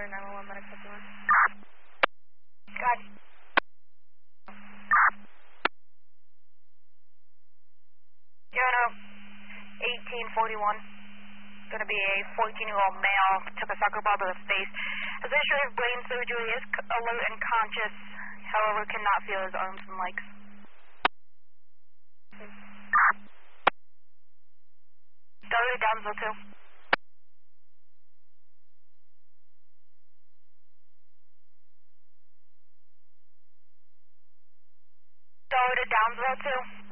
911 medic 51. God. Yono, 1841. Gonna be a 14-year-old male. Took a soccer ball to the face. Has a history of brain surgery. Is alert and conscious. However, cannot feel his arms and legs. Delta Downsville 2. Delta Downsville 2.